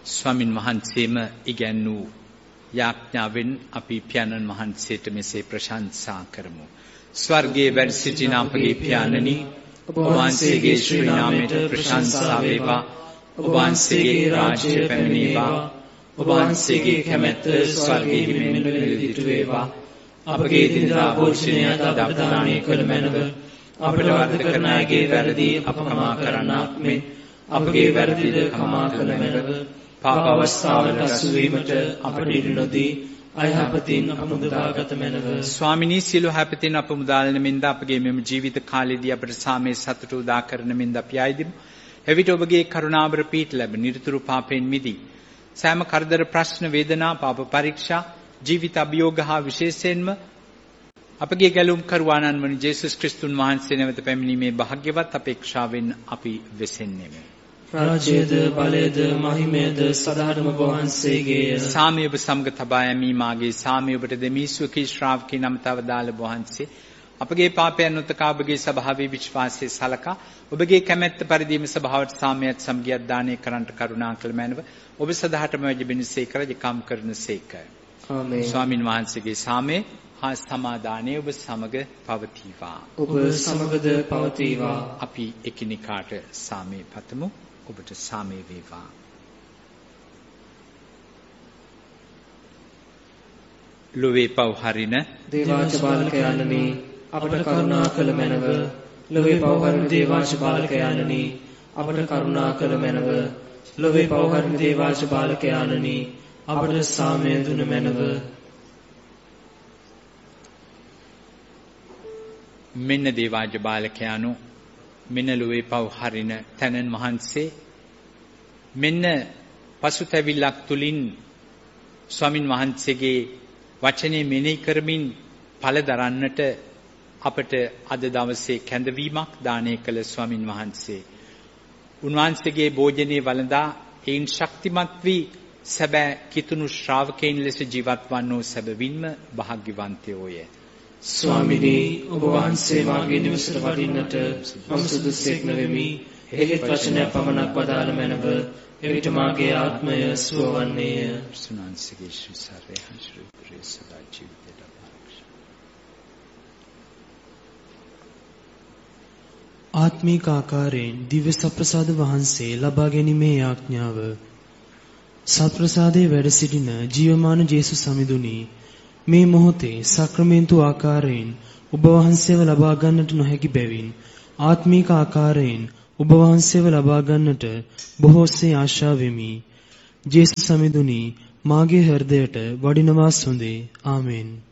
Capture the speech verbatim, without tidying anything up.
ස්වාමින් වහන්සේම ඉගැන්වූ යාඥාවෙන් අපි පියාණන් වහන්සේට මෙසේ ප්‍රශංසා කරමු. ස්වර්ගයේ වැඩ සිටින අපගේ පියාණනි, ඔබ වහන්සේගේ ශ්‍රී නාමයට ප්‍රශංසා වේවා. ඔබ වහන්සේගේ රාජ්‍ය පැමිණේවා. ඔබ වහන්සේගේ කැමැත්ත ස්වර්ගයේ මෙන් නිරදිතු වේවා. අපගේ දිනදා භෝජනය අද අපට දානය කළ මැනව. අපට වරද කරන අයගේ වැරදි අප කමා කරන්නාක් මෙන් අපගේ වැරදිද කමා කළ මැනව. පාප අවස්ථාවට අසු වීමට අපට ඉඩ නොදී අයහපතින් අප මුදාගත මැනව. ස්වාමිනී, සියලු හැපතින් අප මුදාලන මෙන්ද අපගේ මෙම ජීවිත කාලයේදී අපට සාමයේ සතුට උදා කරන මෙන්ද අපි ආයදිමු. එවිට ඔබගේ කරුණාවර පීඨ ලැබ නිරතුරු පාපයෙන් මිදී සෑම කරදර, ප්‍රශ්න, වේදනා, පාප පරීක්ෂා, ජීවිත අභියෝග හා විශේෂයෙන්ම අපගේ ගැලුම් කරුවාණන් වන ජේසුස් ක්‍රිස්තුන් වහන්සේ නැවත පැමිණීමේ භාග්‍යවත් අපේක්ෂාවෙන් අපි වෙසෙන්නේමු. රාජ්‍යද, බලයද, මහිමයද සදාටම වහන්සේගේය. සාමය ඔබ සමග තබා යමි. මාගේ සාමය ඔබට දෙමි. සුවකී ශ්‍රාවකී නමතව දාල වහන්සේ අපගේ පාපයන් උතකා ඔබගේ ස්වභාවී විශ්වාසයේ සලකා ඔබගේ කැමැත්ත පරිදිම ස්වභාවට සාමයත් සමගියත් දානය කරන්නට කරුණා කළ මැනව. ඔබ සදාටම වැඩිබෙනසේක රජකම් කරනසේක. ආමේන්. ස්වාමින් වහන්සේගේ සාමය හා සමාදානය ඔබ සමග පවතිවා. ඔබ සමගද පවතිවා. අපි එකිනෙකාට සාමය පතමු. ඔබට සාමය වේවා. ලොවේ පව් හරින දේවාච බාලකයන්නි, අපට කරුණා කළ මැනව. ලොවේ පව් හරින දේවාච බාලකයන්නි, අපට කරුණා කළ මැනව. ලොවේ පව් හරින දේවාච බාලකයන්නි, අපට සාමය දුන මැනව. මෙන්න දේවාජ බාලකයානෝ, මෙන්න ලොවේ පව් හරින තැනන් වහන්සේ, මෙන්න පසුතැවිල්ලක් තුලින් ස්වාමින් වහන්සේගේ වචනේ මෙනෙහි කරමින් ඵල දරන්නට අපට අද දවසේ කැඳවීමක් දානය කළ ස්වාමින් වහන්සේ, උන්වහන්සේගේ භෝජනේ වළඳා ඒන් ශක්තිමත් වී සැබෑ කිතුණු ශ්‍රාවකයන් ලෙස ජීවත් වන්නෝ සැබවින්ම භාග්‍යවන්තයෝය. ස්වාමිනී, ඔබ වහන්සේ මාගේ නිවසට වඩින්නට මම සුදුසෙක් නොවෙමි. එහෙත් වචනය පමණක් වදාළ මැනව. එවිට මාගේ ආත්මය සුව වන්නේය. සුනාන්සේගේ ශ්‍රීසාරය හංශ්‍රී ප්‍රේසදා ජීවිතයට ආරක්ෂා. ආත්මික ආකාරයෙන් දිව්‍ය සප්‍රසාද වහන්සේ ලබා ගැනීමේ යාඥාව. සප්‍රසාදයේ වැඩ සිටින ජීවමාන ජේසුස් සමිඳුනි, මේ මොහොතේ සක්‍රමෙන්තු ආකාරයෙන් ඔබ වහන්සේව ලබා ගන්නට නොහැකි බැවින් ආත්මික ආකාරයෙන් ඔබ වහන්සේව ලබා ගන්නට බොහෝසේ ආශා වෙමි. ජේසුස් සමිඳුනි, මාගේ හෘදයට වඩිනවා සොඳේ. ආමෙන්.